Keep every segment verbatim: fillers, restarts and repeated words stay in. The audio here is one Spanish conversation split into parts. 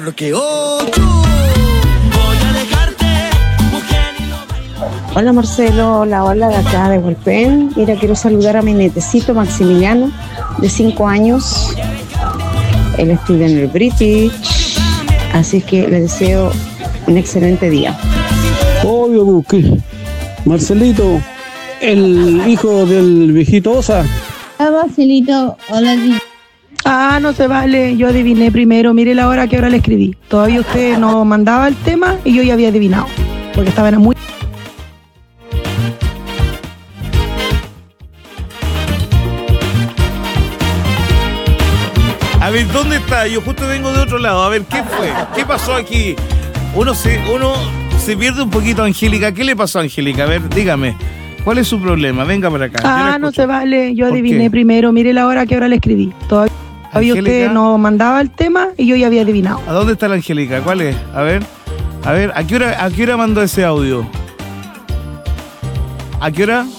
Porque ocho voy a dejarte, mujer, y lo bailo. Hola Marcelo, hola, hola de acá de Hualpén. Mira, quiero saludar a mi netecito Maximiliano, de cinco años. Él estudia en el British, así que le deseo un excelente día. Obvio, Buki. Marcelito, el hijo del viejito Osa. Hola Marcelito, hola. Ah, no se vale, yo adiviné primero, mire la hora que ahora le escribí. Todavía usted no mandaba el tema y yo ya había adivinado, porque estaba en muy... A ver, ¿dónde está? Yo justo vengo de otro lado. A ver, ¿qué fue? ¿Qué pasó aquí? Uno se, uno se pierde un poquito, Angélica. ¿Qué le pasó a Angélica? A ver, dígame. ¿Cuál es su problema? Venga para acá. Ah, no se vale, yo ¿Por adiviné qué? primero, mire la hora que ahora le escribí. Todavía Todavía usted no mandaba el tema y yo ya había adivinado. ¿A dónde está la Angélica? ¿Cuál es? A ver, a ver, ¿a qué hora, a qué hora mandó ese audio? ¿A qué hora?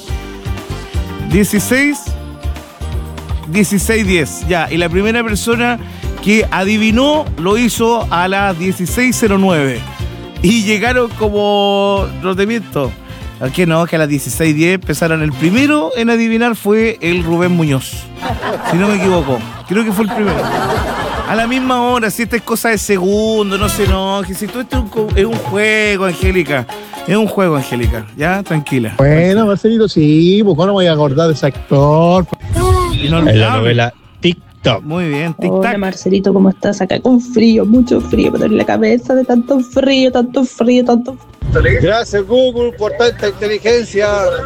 dieciséis, dieciséis diez, ya. Y la primera persona que adivinó lo hizo a las dieciséis cero nueve. Y llegaron como, no te miento, ¿a qué no? Que a las dieciséis diez empezaron. El primero en adivinar fue el Rubén Muñoz, si no me equivoco. Creo que fue el primero. A la misma hora, si esta es cosa de segundo, no se enoje. Si todo esto es un, es un juego, Angélica. Es un juego, Angélica. Ya, tranquila. Bueno, Marcelito, sí, pues no voy a acordar de ese actor. En la novela TikTok. Muy bien, TikTok. Hola Marcelito, ¿cómo estás? Acá con frío, mucho frío, me duele la cabeza de tanto frío, tanto frío, tanto frío. Gracias Google por tanta inteligencia.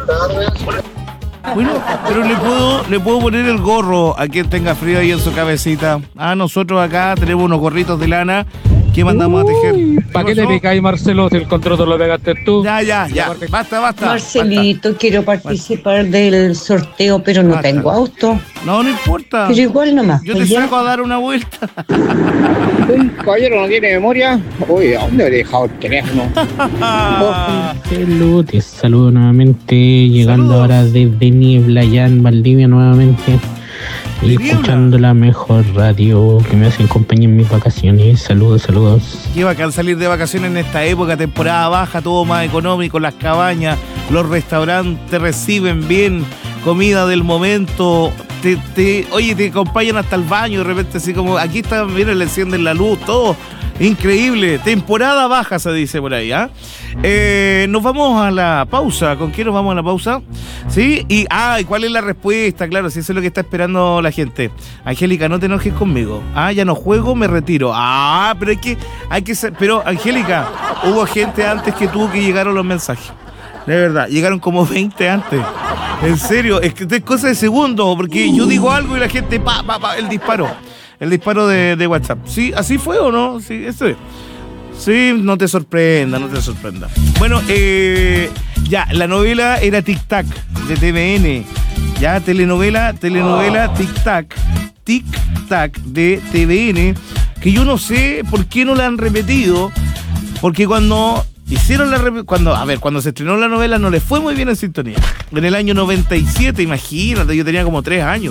Bueno, pero le puedo, le puedo poner el gorro a quien tenga frío ahí en su cabecita. Ah, nosotros acá tenemos unos gorritos de lana que mandamos a tejer. ¿Para qué te picáis, Marcelo, si el contrato lo pegaste tú? Ya, ya, ya. Basta, basta. Marcelito, basta. quiero participar basta. del sorteo, pero no basta. tengo auto. No, no importa. Pero igual nomás. Yo te saco a dar una vuelta. Un caballero no tiene memoria. Uy, ¿a dónde he dejado el teléfono? Marcelo, te saludo nuevamente, llegando Saludos. ahora desde Niebla, ya en Valdivia nuevamente. Y escuchando la mejor radio que me hacen compañía en mis vacaciones. Saludos, saludos. Qué bacán salir de vacaciones en esta época, temporada baja, todo más económico, las cabañas, los restaurantes reciben bien, comida del momento, te, te, oye, te acompañan hasta el baño de repente, así como, aquí está, miren, le encienden la luz, todo. Increíble, temporada baja se dice por ahí, ¿ah? ¿eh? Eh, nos vamos a la pausa. ¿Con quién nos vamos a la pausa? ¿Sí? Y, ah, ¿y cuál es la respuesta? Claro, si eso es lo que está esperando la gente. Angélica, no te enojes conmigo. Ah, ya no juego, me retiro. Ah, pero hay que, hay que ser, pero Angélica, hubo gente antes que tú que llegaron los mensajes. De verdad, llegaron como veinte antes. En serio, es que es cosa de segundos, porque yo digo algo y la gente, pa, pa, pa, el disparo. El disparo de, de WhatsApp. ¿Sí? ¿Así fue o no? Sí, eso es. Sí, no te sorprenda, no te sorprenda. Bueno, eh, ya, la novela era Tic Tac, de T V N. Ya, telenovela, telenovela Tic Tac. Tic Tac, de T V N. Que yo no sé por qué no la han repetido. Porque cuando hicieron la... Rep- cuando, a ver, cuando se estrenó la novela no le fue muy bien en sintonía. En el año noventa y siete, imagínate, yo tenía como tres años.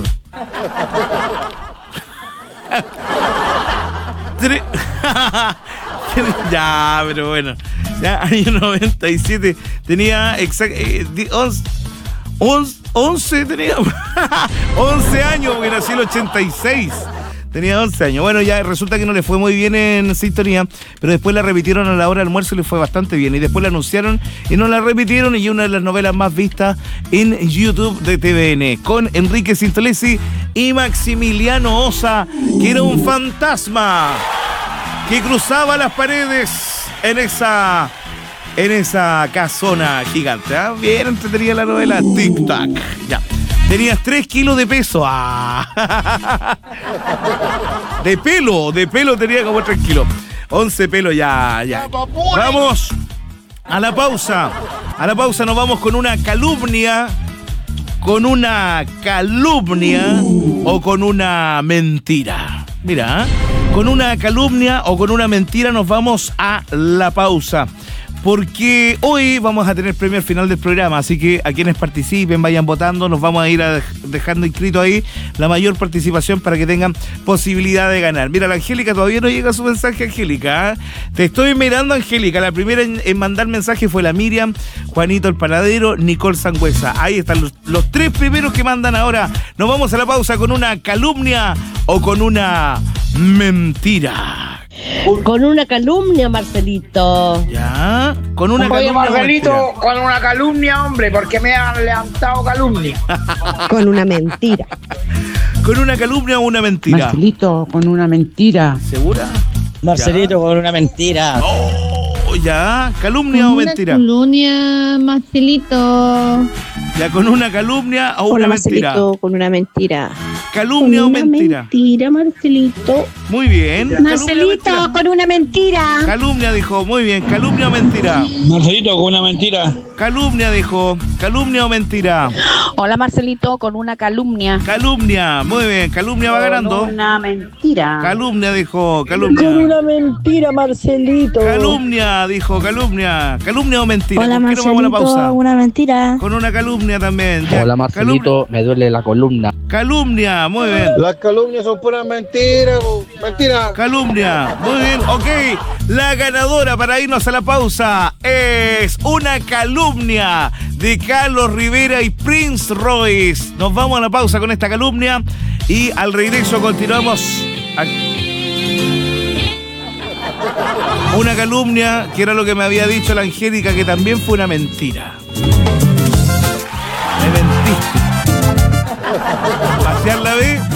Ya, pero bueno, ya, año noventa y siete tenía exact, eh, once, once tenía once años, porque nací el ochenta y seis, tenía once años. Bueno, ya resulta que no le fue muy bien en sintonía, pero después la repitieron a la hora del almuerzo y le fue bastante bien, y después la anunciaron y no la repitieron, y es una de las novelas más vistas en YouTube de T V N, con Enrique Sintolesi y Maximiliano Osa, que era un fantasma que cruzaba las paredes en esa en esa casona gigante. ¿eh? Bien entretenida la novela. Tic Tac. Ya. Tenías tres kilos de peso. Ah. De pelo, de pelo tenía como tres kilos. once pelos, ya, ya. Vamos a la pausa. A la pausa nos vamos con una calumnia. Con una calumnia o con una mentira. Mira, ¿eh? Con una calumnia o con una mentira nos vamos a la pausa. porque hoy vamos a tener premio al final del programa, así que a quienes participen, vayan votando, nos vamos a ir a dej- dejando inscrito ahí la mayor participación para que tengan posibilidad de ganar. Mira, la Angélica todavía no llega su mensaje, Angélica. ¿eh? Te estoy mirando, Angélica. La primera en, en mandar mensaje fue la Miriam, Juanito el Panadero, Nicole Sangüesa. Ahí están los, los tres primeros que mandan ahora. Nos vamos a la pausa con una calumnia o con una mentira. Con una calumnia, Marcelito. Ya, con una Oye, calumnia. Marcelito, con una calumnia, hombre, porque me han levantado calumnia. Con una mentira. Con una calumnia o una mentira. Marcelito, con una mentira. ¿Segura? Marcelito, con una mentira. Oh, ya, calumnia o Una mentira. calumnia, Marcelito. Ya, con una calumnia o Hola, una mentira. Marcelito, con una mentira. Calumnia o Una mentira. mentira, Marcelito. Muy bien. Calumnia o Marcelito, mentira. con una mentira. Calumnia dijo, muy bien. Calumnia o mentira. Marcelito, con una mentira. Calumnia dijo, calumnia o mentira. Hola Marcelito, con una calumnia. Calumnia, muy bien. Calumnia va ganando. Una mentira. Calumnia dijo, calumnia. Con una mentira, Marcelito. Calumnia dijo, calumnia. Calumnia o mentira. Hola, ¿Con qué nos vamos a la pausa? Marcelito, una mentira. Con una calumnia también. Ya, Hola Marcelito, me duele la columna. Calumnia, muy bien. Las calumnias son puras mentiras, po. Mentira. Calumnia, muy bien, ok. La ganadora para irnos a la pausa es una calumnia de Carlos Rivera y Prince Royce. Nos vamos a la pausa con esta calumnia y al regreso continuamos. Una calumnia que era lo que me había dicho la Angélica, que también fue una mentira. Me mentiste. Pasear la vez.